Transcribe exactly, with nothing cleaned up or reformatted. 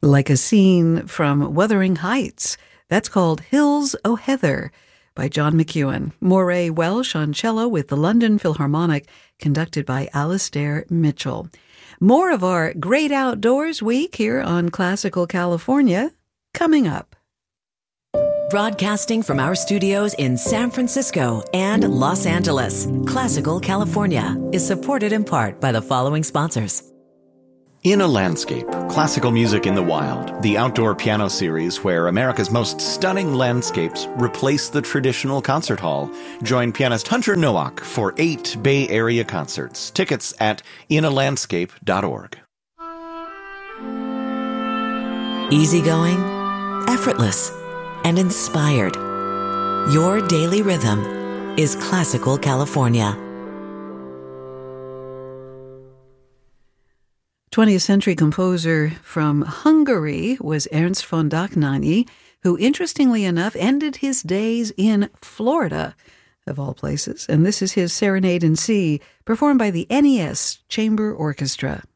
Like a scene from Wuthering Heights. That's called Hills o' Heather by John McEuen. Moray Welsh on cello with the London Philharmonic, conducted by Alastair Mitchell. More of our Great Outdoors Week here on Classical California coming up. Broadcasting from our studios in San Francisco and Los Angeles, Classical California is supported in part by the following sponsors. In a Landscape, Classical Music in the Wild, the outdoor piano series where America's most stunning landscapes replace the traditional concert hall. Join pianist Hunter Nowak for eight Bay Area concerts. Tickets at in a landscape dot org. Easygoing, effortless, and inspired. Your daily rhythm is Classical California. twentieth century composer from Hungary was Ernst von Dohnányi, who, interestingly enough, ended his days in Florida, of all places. And this is his Serenade in C, performed by the N E S Chamber Orchestra.